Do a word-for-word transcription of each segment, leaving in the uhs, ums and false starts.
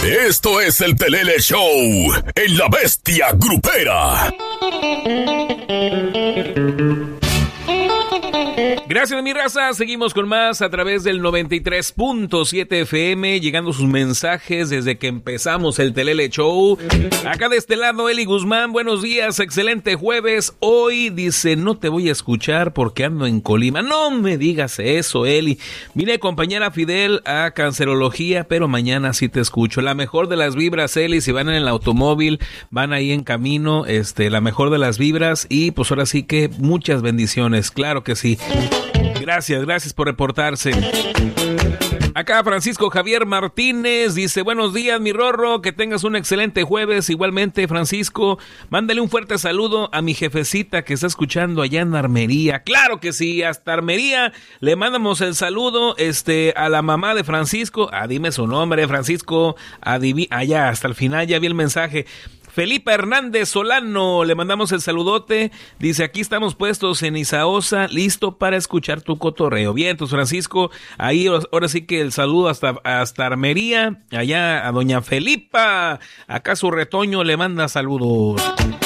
Esto es el Telele Show en La Bestia Grupera. Gracias, mi raza. Seguimos con más a través del noventa y tres punto siete F M, llegando sus mensajes desde que empezamos el Telele Show. Acá de este lado, Eli Guzmán, buenos días, excelente jueves. Hoy dice, no te voy a escuchar porque ando en Colima. No me digas eso, Eli. Vine a acompañar a Fidel a cancerología, pero mañana sí te escucho. La mejor de las vibras, Eli, si van en el automóvil, van ahí en camino, este, la mejor de las vibras y pues ahora sí que muchas bendiciones, claro que sí. Gracias, gracias por reportarse. Acá Francisco Javier Martínez dice, buenos días, mi Rorro, que tengas un excelente jueves. Igualmente, Francisco, mándale un fuerte saludo a mi jefecita que está escuchando allá en Armería. Claro que sí, hasta Armería le mandamos el saludo este, a la mamá de Francisco. Ah, dime su nombre, Francisco. Adivi- allá, hasta el final ya vi el mensaje. Felipe Hernández Solano, le mandamos el saludote. Dice, aquí estamos puestos en Izaosa, listo para escuchar tu cotorreo. Bien, entonces, Francisco, ahí ahora sí que el saludo hasta, hasta Armería, allá a doña Felipa. Acá su retoño le manda saludos.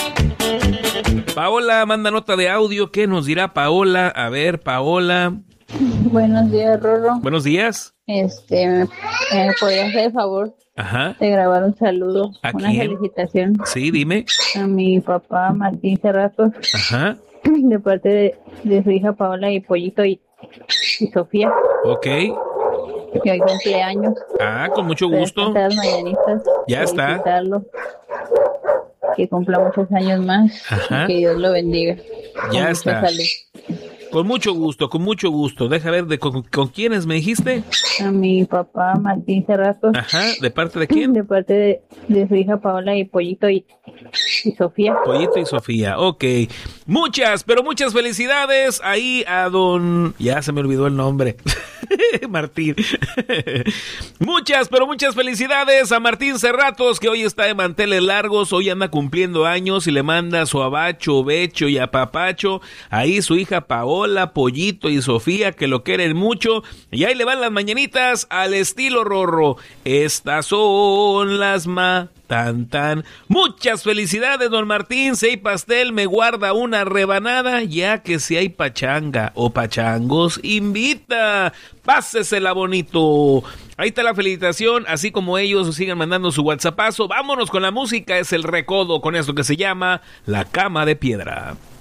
Paola manda nota de audio. ¿Qué nos dirá Paola? A ver, Paola. Buenos días, Rorro. Buenos días. Este, ¿me, me podrías hacer el favor Ajá. de grabar un saludo, ¿A una quién? felicitación? Sí, dime. A mi papá Martín Cerratos, Ajá. de parte de, de su hija Paola y Pollito y, y Sofía, Ok. que hoy cumpleaños. Ah, con mucho gusto. Las mañanitas. Ya está. Felicitarlo, que cumpla muchos años más. Ajá. Y que Dios lo bendiga. Con Ya mucha está. salud. Con mucho gusto, con mucho gusto. Deja ver, de con, ¿con quiénes me dijiste? A mi papá Martín Cerratos. Ajá, ¿de parte de quién? De parte de, de su hija Paola y Pollito y, y Sofía. Pollito y Sofía, ok. Muchas, pero muchas felicidades ahí a don... Ya se me olvidó el nombre. Martín. Muchas, pero muchas felicidades a Martín Cerratos, que hoy está de manteles largos, hoy anda cumpliendo años y le manda su abacho, becho y apapacho. Ahí su hija Paola, Pollito y Sofía, que lo quieren mucho. Y ahí le van las mañanitas al estilo Rorro. Estas son las ma... Tan, tan. Muchas felicidades, don Martín. Si hay pastel, me guarda una rebanada, ya que si hay pachanga o pachangos, invita. Pásesela bonito. Ahí está la felicitación, así como ellos sigan mandando su WhatsAppazo. Vámonos con la música, es el recodo con esto que se llama La Cama de Piedra.